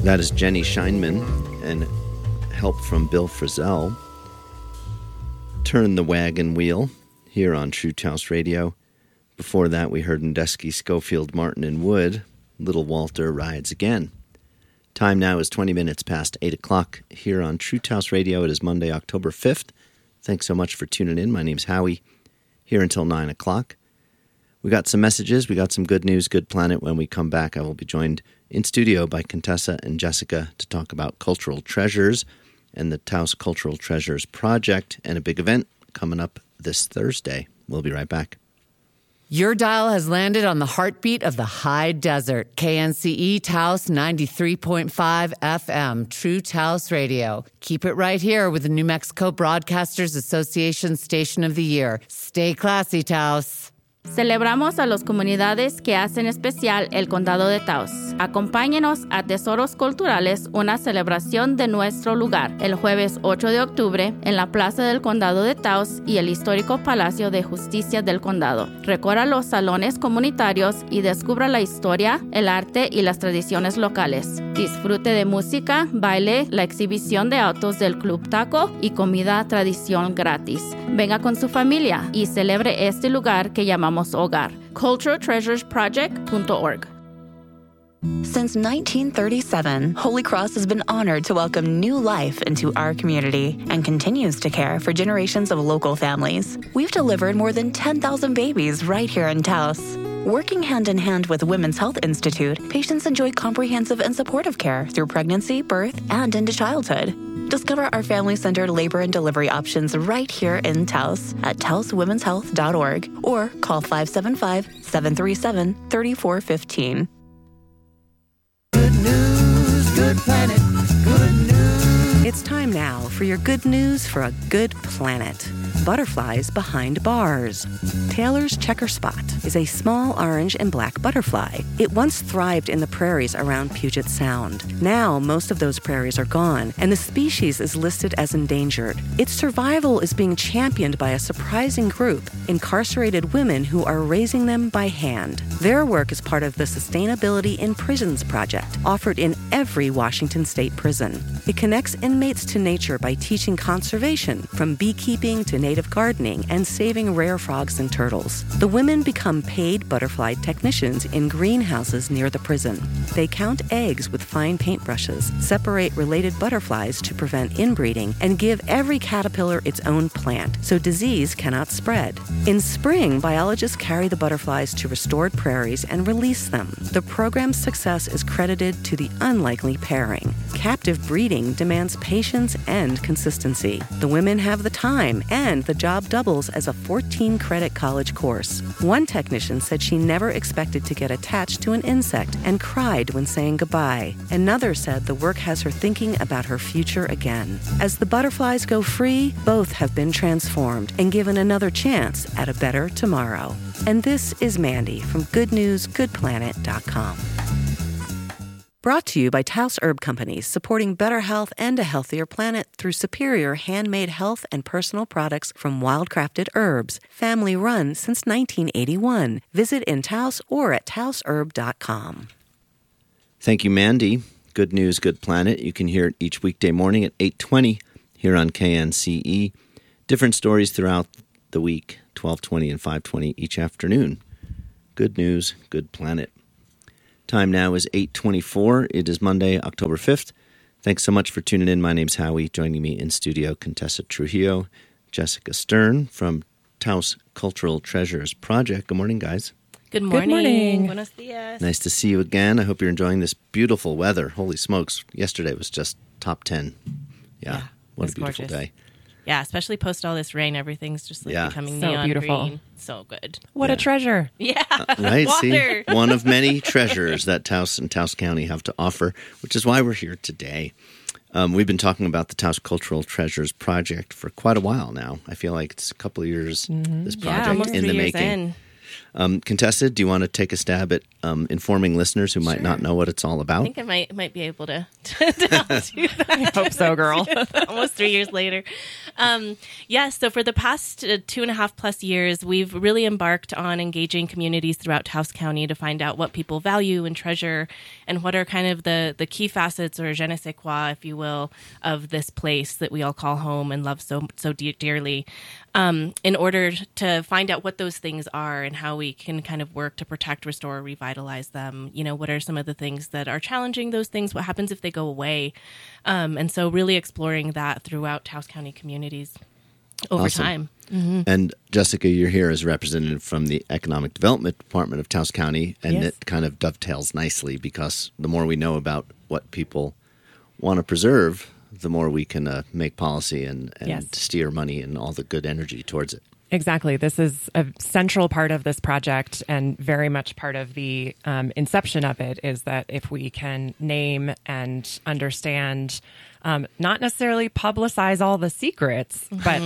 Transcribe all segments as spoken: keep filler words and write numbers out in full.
That is Jenny Scheinman and help from Bill Frisell. Turn the Wagon Wheel here on True Taos Radio. Before that, we heard Ndesky, Schofield, Martin, and Wood. Little Walter Rides Again. Time now is twenty minutes past eight o'clock here on True Taos Radio. It is Monday, October fifth. Thanks so much for tuning in. My name's Howie, here until nine o'clock. We got some messages. We got some good news, Good Planet. When we come back, I will be joined in studio by Contessa and Jessica to talk about cultural treasures and the Taos Cultural Treasures Project and a big event coming up this Thursday. We'll be right back. Your dial has landed on the heartbeat of the high desert. K N C E Taos ninety-three point five F M, True Taos Radio. Keep it right here with the New Mexico Broadcasters Association Station of the Year. Stay classy, Taos. Celebramos a las comunidades que hacen especial el Condado de Taos. Acompáñenos a Tesoros Culturales, una celebración de nuestro lugar, el jueves ocho de octubre en la Plaza del Condado de Taos y el histórico Palacio de Justicia del Condado. Recorra los salones comunitarios y descubra la historia, el arte y las tradiciones locales. Disfrute de música, baile, la exhibición de autos del Club Taco y comida tradición gratis. Venga con su familia y celebre este lugar que llamamos hogar. cultural treasures project dot org. Since nineteen thirty-seven, Holy Cross has been honored to welcome new life into our community and continues to care for generations of local families. We've delivered more than ten thousand babies right here in Taos. Working hand in hand with Women's Health Institute, patients enjoy comprehensive and supportive care through pregnancy, birth, and into childhood. Discover our family-centered labor and delivery options right here in Taos at taos women's health dot org or call five seven five, seven three seven, three four one five. Good news, good planet, good news. It's time now for your good news for a good planet. Butterflies behind bars. Taylor's checker spot is a small orange and black butterfly. It once thrived in the prairies around Puget Sound. Now, most of those prairies are gone, and the species is listed as endangered. Its survival is being championed by a surprising group, incarcerated women who are raising them by hand. Their work is part of the Sustainability in Prisons project, offered in every Washington state prison. It connects inmates to nature by teaching conservation, from beekeeping to native gardening and saving rare frogs and turtles. The women become paid butterfly technicians in greenhouses near the prison. They count eggs with fine paintbrushes, separate related butterflies to prevent inbreeding, and give every caterpillar its own plant so disease cannot spread. In spring, biologists carry the butterflies to restored prairies and release them. The program's success is credited to the unlikely pairing. Captive breeding demands patience and consistency. The women have the time, and the job doubles as a fourteen-credit college course. One technician said she never expected to get attached to an insect and cried when saying goodbye. Another said the work has her thinking about her future again. As the butterflies go free, both have been transformed and given another chance at a better tomorrow. And this is Mandy from good news good planet dot com. Brought to you by Taos Herb Companies, supporting better health and a healthier planet through superior handmade health and personal products from wild-crafted herbs. Family-run since nineteen eighty-one. Visit in Taos or at taos herb dot com. Thank you, Mandy. Good News, Good Planet. You can hear it each weekday morning at eight twenty here on K N C E. Different stories throughout the week, twelve twenty and five twenty each afternoon. Good News, Good Planet. Time now is eight twenty-four. It is Monday, October fifth. Thanks so much for tuning in. My name's Howie. Joining me in studio, Contessa Trujillo, Jessica Stern from Taos Cultural Treasures Project. Good morning, guys. Good morning. Good morning. Buenos dias. Nice to see you again. I hope you're enjoying this beautiful weather. Holy smokes. Yesterday was just top ten. Yeah. Yeah, what a it's beautiful gorgeous. day. Yeah, especially post all this rain, everything's just like Yeah. becoming So neon beautiful. green. So good. What Yeah. a treasure. Yeah. Uh, right? Water. See, one of many treasures that Taos and Taos County have to offer, which is why we're here today. Um, we've been talking about the Taos Cultural Treasures Project for quite a while now. I feel like it's a couple of years, Mm-hmm. this Yeah, project almost in three the years making. in. Um, Contessa, do you want to take a stab at um, informing listeners who might not know what it's all I about? think I might might be able to, to help do that. I hope so, girl. Almost three years later. um, yes, so for the past uh, two and a half plus years, we've really embarked on engaging communities throughout Taos County to find out what people value and treasure and what are kind of the, the key facets, or je ne sais quoi, if you will, of this place that we all call home and love so so de- dearly, um, in order to find out what those things are and how we can kind of work to protect, restore, revitalize them. You know, what are some of the things that are challenging those things? What happens if they go away? Um, and so really exploring that throughout Taos County communities over Awesome. time. Mm-hmm. And Jessica, you're here as representative from the Economic Development Department of Taos County, and Yes. it kind of dovetails nicely because the more we know about what people want to preserve, the more we can uh, make policy and, and Yes. steer money and all the good energy towards it. Exactly. This is a central part of this project, and very much part of the um, inception of it is that if we can name and understand, um, not necessarily publicize all the secrets, but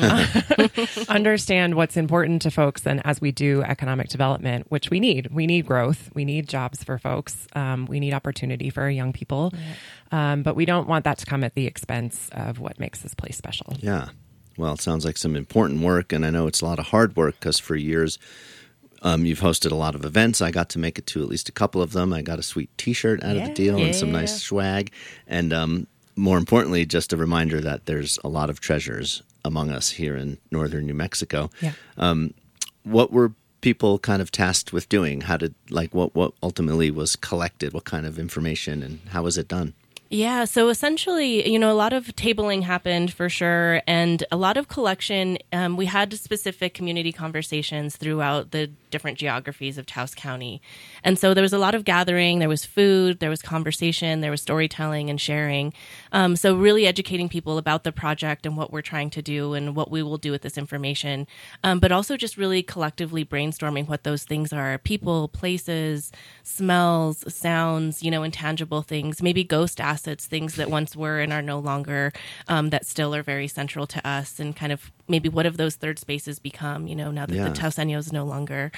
understand what's important to folks. And as we do economic development, which we need, we need growth, we need jobs for folks, um, we need opportunity for our young people, um, but we don't want that to come at the expense of what makes this place special. Yeah. Well, it sounds like some important work, and I know it's a lot of hard work because for years um, you've hosted a lot of events. I got to make it to at least a couple of them. I got a sweet T-shirt out of the deal and some Yeah. nice swag. And um, more importantly, just a reminder that there's a lot of treasures among us here in northern New Mexico. Yeah. Um, what were people kind of tasked with doing? How did, like, what, what ultimately was collected? What kind of information, and how was it done? Yeah, so essentially, you know, a lot of tabling happened for sure, and a lot of collection. Um, we had specific community conversations throughout the different geographies of Taos County. And so there was a lot of gathering, there was food, there was conversation, there was storytelling and sharing. Um, so really educating people about the project and what we're trying to do and what we will do with this information, um, but also just really collectively brainstorming what those things are: people, places, smells, sounds, you know, intangible things, maybe ghost assets, things that once were and are no longer, um, that still are very central to us, and kind of maybe what have those third spaces become, you know, now that Yeah. the Taoseño is no longer.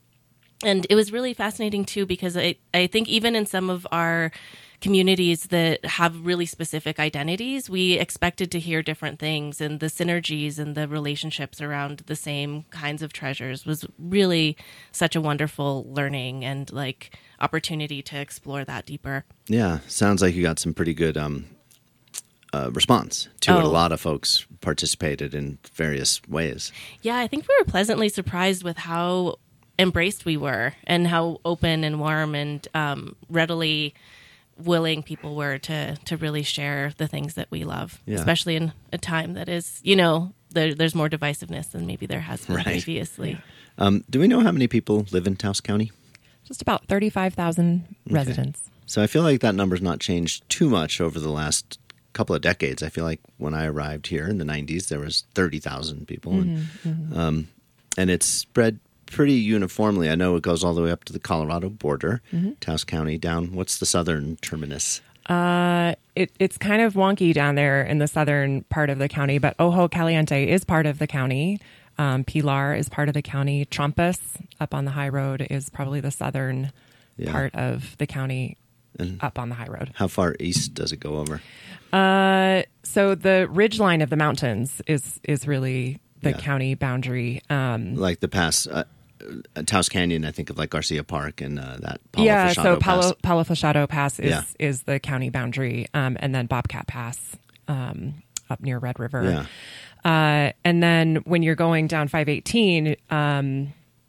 And it was really fascinating, too, because I, I think even in some of our communities that have really specific identities, we expected to hear different things, and the synergies and the relationships around the same kinds of treasures was really such a wonderful learning and like opportunity to explore that deeper. Yeah, sounds like you got some pretty good um, uh, response to it. A Oh. lot of folks participated in various ways. Yeah, I think we were pleasantly surprised with how embraced we were and how open and warm and um, readily willing people were to to really share the things that we love, Yeah. especially in a time that is, you know, there, there's more divisiveness than maybe there has been Right. previously. Um, do we know how many people live in Taos County? Just about thirty-five thousand residents. So I feel like that number's not changed too much over the last couple of decades. I feel like when I arrived here in the nineties, there was thirty thousand people. Mm-hmm, and, um, and it's spread pretty uniformly. I know it goes all the way up to the Colorado border, Mm-hmm. Taos County down. What's the southern terminus? Uh, it, it's kind of wonky down there in the southern part of the county, but Ojo Caliente is part of the county. Um, Pilar is part of the county. Trompas up on the high road is probably the southern Yeah. part of the county And up on the high road. how far east does it go over? Uh, so the ridge line of the mountains is is really the Yeah. county boundary. Um, Like the pass, uh, uh, Taos Canyon, I think of like Garcia Park and uh, that Palo yeah, Fachado so Pass. Palo, Palo Fachado Pass is, Yeah. is the county boundary, um, and then Bobcat Pass um, up near Red River. Yeah. Uh, and then when you're going down five eighteen, um,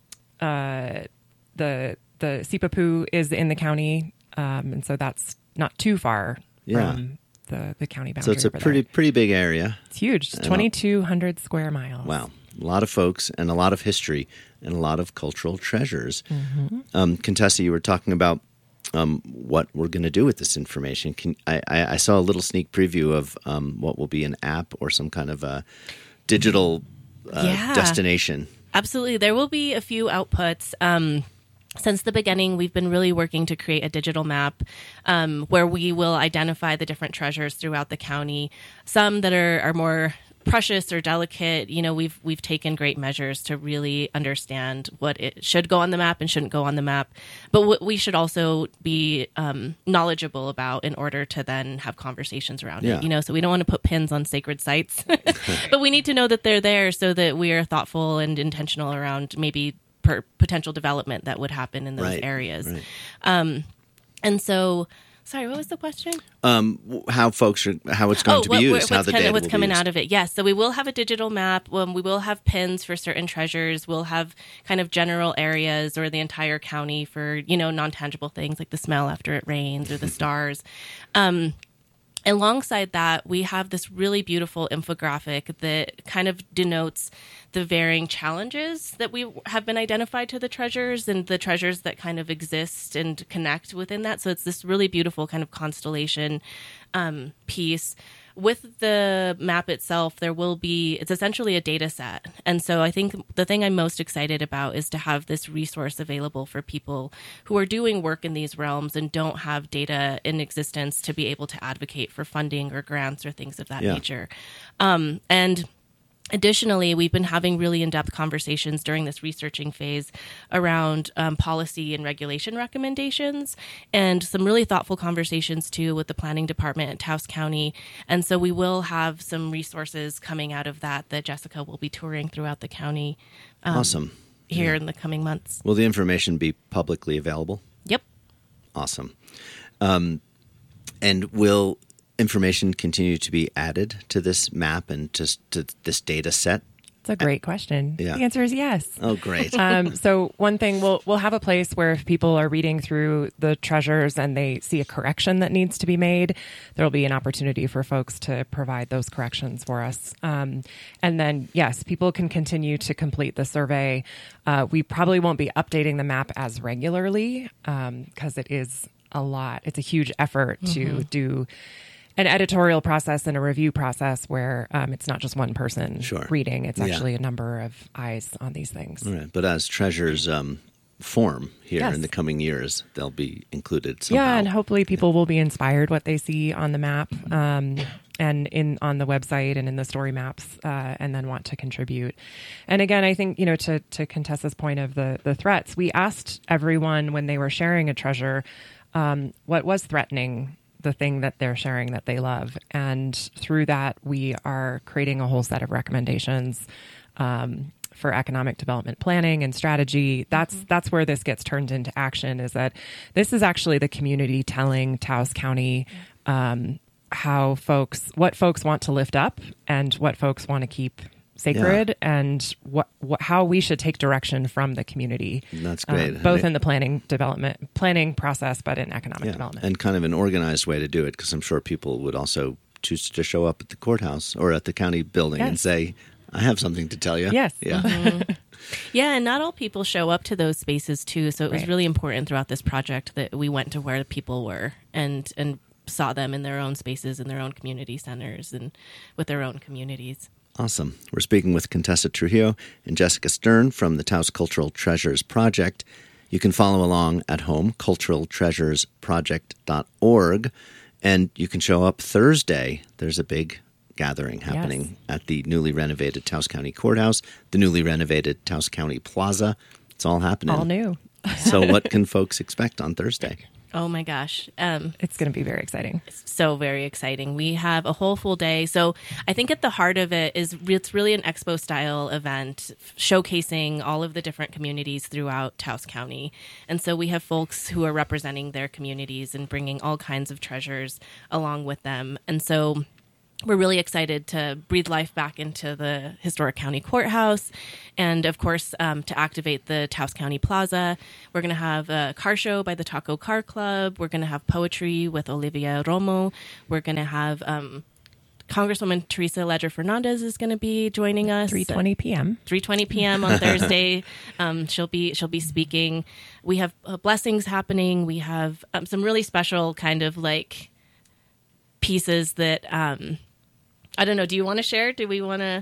uh, the the Sipapu is in the county, um, and so that's not too far Yeah. from the, the county boundary. So it's a over pretty there. pretty big area. It's huge. It's And a- twenty-two hundred square miles. Wow. A lot of folks and a lot of history and a lot of cultural treasures. Mm-hmm. Um, Contessa, you were talking about um, what we're going to do with this information. Can, I, I, I saw a little sneak preview of um, what will be an app or some kind of a digital uh, Yeah. destination. Absolutely. There will be a few outputs. Um, since the beginning, we've been really working to create a digital map um, where we will identify the different treasures throughout the county, some that are, are more precious or delicate, you know, we've we've taken great measures to really understand what it should go on the map and shouldn't go on the map, but what we should also be um, knowledgeable about in order to then have conversations around Yeah. it. You know, so we don't want to put pins on sacred sites, but we need to know that they're there so that we are thoughtful and intentional around maybe per potential development that would happen in those Right, areas. right. Um, and so. Sorry, what was the question? Um, w- how folks are, how it's going oh, to what, be what- used, how what's, the kind data of, what's will coming be used. out of it? Yes, so we will have a digital map. Um, we will have pins for certain treasures. We'll have kind of general areas or the entire county for, you know, non-tangible things like the smell after it rains or the stars. Um, alongside that, we have this really beautiful infographic that kind of denotes the varying challenges that we have been identified to the treasures and the treasures that kind of exist and connect within that. So it's this really beautiful kind of constellation um, piece. With the map itself, there will be, it's essentially a data set. And so I think the thing I'm most excited about is to have this resource available for people who are doing work in these realms and don't have data in existence to be able to advocate for funding or grants or things of that Yeah. nature. Um, and Additionally, we've been having really in-depth conversations during this researching phase around um, policy and regulation recommendations, and some really thoughtful conversations too with the planning department at Taos County. And so we will have some resources coming out of that that Jessica will be touring throughout the county um, Awesome. here in the coming months. Will the information be publicly available? Yep. Awesome. Um, and will information continue to be added to this map and to, to this data set? It's a great question. Yeah. The answer is yes. Oh, great. Um, so one thing, we'll we'll have a place where if people are reading through the treasures and they see a correction that needs to be made, there'll be an opportunity for folks to provide those corrections for us. Um, and then, yes, people can continue to complete the survey. Uh, we probably won't be updating the map as regularly because it is a lot. It's a huge effort Mm-hmm. to do an editorial process and a review process where um, it's not just one person Sure. reading. It's Yeah. actually a number of eyes on these things. All right. But as treasures um, form here Yes. in the coming years, they'll be included somehow. Yeah, and hopefully people will be inspired what they see on the map um, and in on the website and in the story maps, uh, and then want to contribute. And again, I think, you know, to to Contessa's point of the the threats, we asked everyone when they were sharing a treasure um, what was threatening the thing that they're sharing that they love. And through that, we are creating a whole set of recommendations um, for economic development planning and strategy. That's mm-hmm. that's where this gets turned into action, is that this is actually the community telling Taos County um, how folks, what folks want to lift up and what folks want to keep sacred, yeah. and what, what how we should take direction from the community. That's great. Um, both I mean, in the planning development planning process, but in economic yeah, development. and kind of an organized way to do it, because I'm sure people would also choose to show up at the courthouse or at the county building Yes. and say, I have something to tell you. Yes. Yeah. Mm-hmm. Yeah, and not all people show up to those spaces too. So it was Right. really important throughout this project that we went to where the people were and and saw them in their own spaces, in their own community centers, and with their own communities. Awesome. We're speaking with Contessa Trujillo and Jessica Stern from the Taos Cultural Treasures Project. You can follow along at home, cultural treasures project dot org, and you can show up Thursday. There's a big gathering happening Yes. at the newly renovated Taos County Courthouse, the newly renovated Taos County Plaza. It's all happening. All new. So what can folks expect on Thursday? Oh my gosh. Um, It's going to be very exciting. so very exciting. We have a whole full day. So I think at the heart of it is re- it's really an expo style event showcasing all of the different communities throughout Taos County. And so we have folks who are representing their communities and bringing all kinds of treasures along with them. And so we're really excited to breathe life back into the historic county courthouse, and of course, um, to activate the Taos County Plaza. We're going to have a car show by the Taco Car Club. We're going to have poetry with Olivia Romo. We're going to have um, Congresswoman Teresa Ledger Fernandez is going to be joining us. three twenty p.m. three twenty p.m. on Thursday. Um, she'll be she'll be speaking. We have uh, blessings happening. We have um, some really special kind of like pieces that um, I don't know. Do you want to share? Do we want to?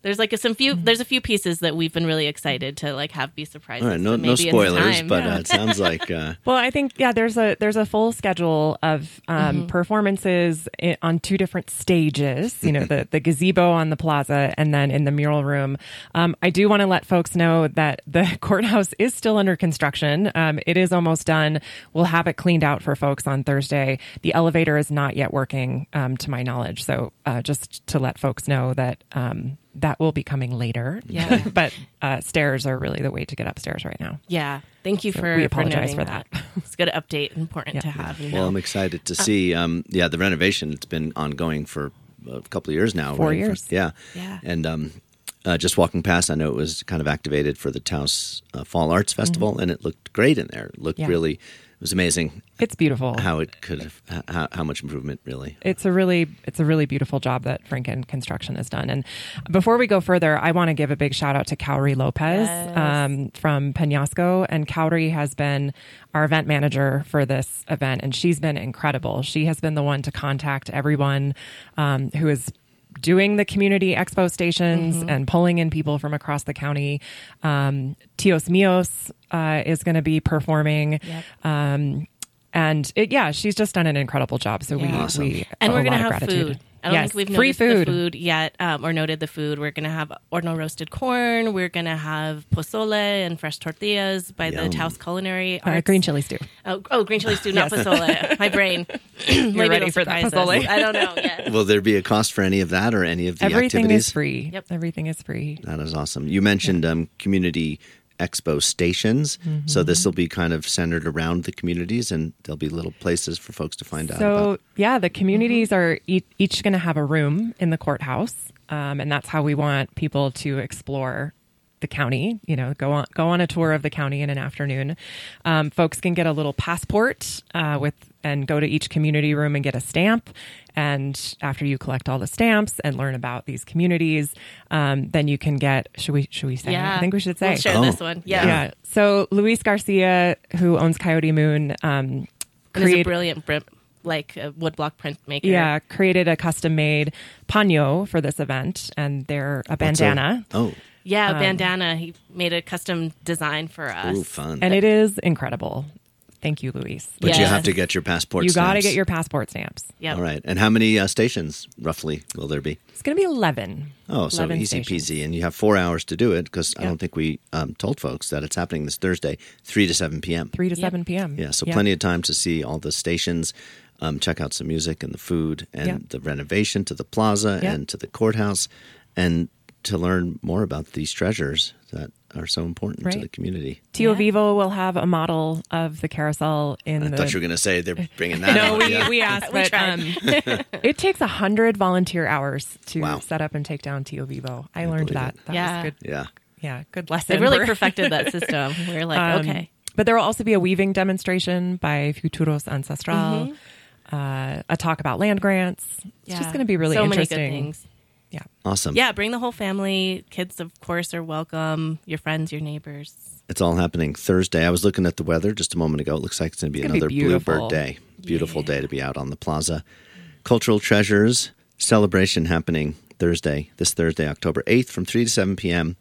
there's like a, some few there's a few pieces that we've been really excited to like have be surprises. All right, no, so no maybe it's spoilers, time. but Yeah. uh, it sounds like uh, Well, I think yeah, there's a there's a full schedule of um, performances i- on two different stages. You know, the the gazebo on the plaza, and then in the mural room. Um, I do want to let folks know that the courthouse is still under construction. Um, it is almost done. We'll have it cleaned out for folks on Thursday. The elevator is not yet working, um, to my knowledge. So uh, just to let folks know that. Um, That will be coming later. Yeah. but uh, stairs are really the way to get upstairs right now. Yeah, thank you So for we apologize for, for noting that. It's a good update, important Yeah. to have. You well, know. I'm excited to see. Um, yeah, the renovation. It's been ongoing for a couple of years now. Four right? For- years. yeah. Yeah. And um, uh, just walking past, I know it was kind of activated for the Taos uh, Fall Arts Festival, and it looked great in there. It looked Mm-hmm. Yeah. really. It was amazing It's beautiful. how it could have, how, how much improvement really. It's a really it's a really beautiful job that Franken Construction has done. And before we go further, I want to give a big shout out to Cowrie Lopez Yes. um, from Penasco. And Cowrie has been our event manager for this event, and she's been incredible. She has been the one to contact everyone um, who is doing the community expo stations and pulling in people from across the county. Um, Tios Mios uh, is going to be performing. Yep. Um, and it, yeah, she's just done an incredible job. So Yeah. we, Awesome. we And owe we're a going to lot of have gratitude. food. I don't Yes, think we've free noticed food. the food yet, um, or noted the food. We're going to have Horno roasted corn. We're going to have pozole and fresh tortillas by Yum. the Taos Culinary Uh, Arts. green chili stew. Oh, oh, green chili stew, not Yes. pozole. My brain. Maybe ready it'll for that surprise us. pozole? I don't know yet. Will there be a cost for any of that or any of the Everything activities? is free. Yep. Everything is free. That is awesome. You mentioned um, community expo stations, so this will be kind of centered around the communities, and there'll be little places for folks to find out So about. yeah, the communities are e- each going to have a room in the courthouse, um, and that's how we want people to explore the county. You know, go on go on a tour of the county in an afternoon. Um, folks can get a little passport uh, with and go to each community room and get a stamp. And after you collect all the stamps and learn about these communities, um, then you can get. Should we? Should we say? Yeah. I think we should say. We'll share Oh, this one. Yeah. Yeah. So Luis Garcia, who owns Coyote Moon, um, And is a created brilliant br- like a woodblock printmaker. yeah created a custom made paño for this event, and they're a What's a- bandana, oh, Yeah, Um, a bandana. He made a custom design for us. ooh, fun. and it is incredible. Thank you, Luis. but you Yes. have to get your passport You got to stamps. get your passport stamps. Yep. All right. And how many uh, stations, roughly, will there be? It's going to be eleven. Oh, so eleven easy stations. peasy. And you have four hours to do it because I Yep. don't think we um, told folks that it's happening this Thursday, three to seven p.m. three to Yep. seven p.m. Yeah, so plenty of time to see all the stations, um, check out some music and the food and Yep. the renovation to the plaza Yep. and to the courthouse, and to learn more about these treasures that are so important to Right. the community. Tio Yeah. Vivo will have a model of the carousel in I the. thought you were going to say they're bringing that no, out. we, Yeah. we asked, We but tried. um, it takes a hundred volunteer hours to Wow. set up and take down Tio Vivo. I learned believe that. it. That Yeah. was good. Yeah. Yeah, good lesson. They really for- perfected that system. We were like, Um, okay. But there will also be a weaving demonstration by Futuros Ancestral, Mm-hmm. uh, a talk about land grants. It's Yeah. just going to be really so interesting. many good things. Yeah. Awesome. Yeah, bring the whole family. Kids, of course, are welcome. Your friends, your neighbors. It's all happening Thursday. I was looking at the weather just a moment ago. It looks like it's going to be It's gonna another be beautiful. Bluebird day. Beautiful day to be out on the plaza. Cultural Treasures celebration happening Thursday, this Thursday, October eighth from three to seven p.m.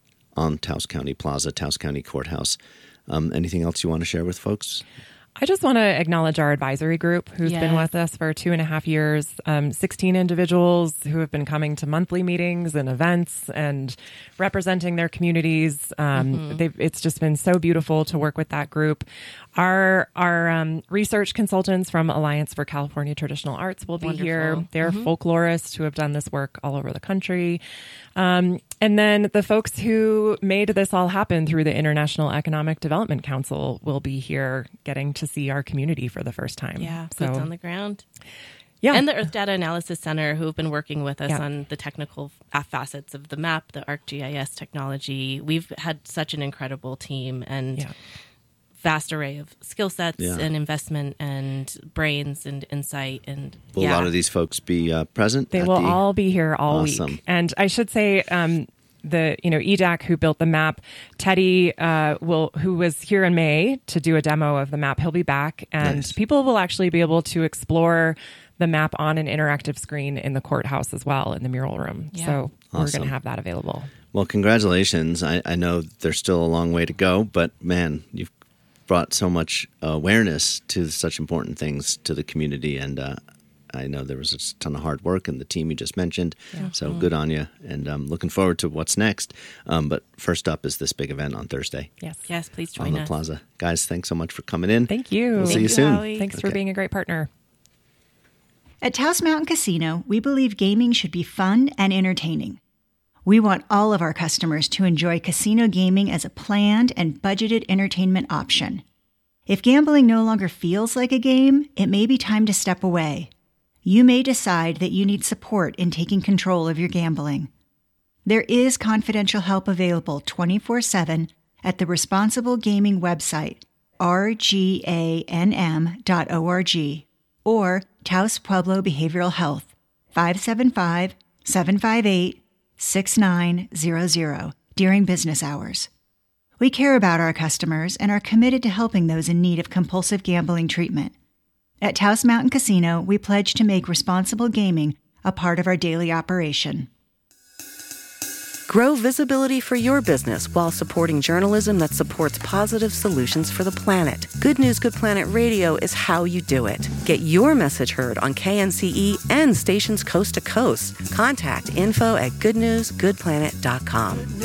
on Taos County Plaza, Taos County Courthouse. Um, anything else you want to share with folks? I just want to acknowledge our advisory group who's been Yes. with us for two and a half years. Um, sixteen individuals who have been coming to monthly meetings and events and representing their communities. Um, they've, it's just been so beautiful to work with that group. Our our um, research consultants from Alliance for California Traditional Arts will be Wonderful. here. They're folklorists who have done this work all over the country. Um, and then the folks who made this all happen through the International Economic Development Council will be here getting to see our community for the first time. Yeah, So, boots on the ground. yeah. And the Earth Data Analysis Center, who have been working with us Yeah. on the technical f- facets of the map, the ArcGIS technology. We've had such an incredible team and Yeah. vast array of skill sets Yeah. and investment and brains and insight. And Will yeah. a lot of these folks be uh, present? They at will the- all be here all Awesome. week. And I should say, um, the, you know, E D A C who built the map, Teddy uh, will, who was here in May to do a demo of the map, he'll be back, and Nice. people will actually be able to explore the map on an interactive screen in the courthouse as well, in the mural room. Yeah. So we're Awesome. going to have that available. Well, congratulations. I, I know there's still a long way to go, but man, you've brought so much awareness to such important things to the community. And uh, I know there was a ton of hard work in the team you just mentioned. Yeah. So good on you. And I'm looking forward to what's next. Um, but first up is this big event on Thursday Yes. Yes, please on join the us. plaza. Guys, thanks so much for coming in. Thank you. We'll see Thank you you, soon. Howie. Thanks for Okay. being a great partner. At Taos Mountain Casino, we believe gaming should be fun and entertaining. We want all of our customers to enjoy casino gaming as a planned and budgeted entertainment option. If gambling no longer feels like a game, it may be time to step away. You may decide that you need support in taking control of your gambling. There is confidential help available twenty-four seven at the Responsible Gaming website, r g a n m dot org, or Taos Pueblo Behavioral Health, five seven five, seven five eight, six nine zero zero, during business hours. We care about our customers and are committed to helping those in need of compulsive gambling treatment. At Taos Mountain Casino, we pledge to make responsible gaming a part of our daily operation. Grow visibility for your business while supporting journalism that supports positive solutions for the planet. Good News, Good Planet Radio is how you do it. Get your message heard on K N C E and stations coast to coast. Contact info at good news good planet dot com.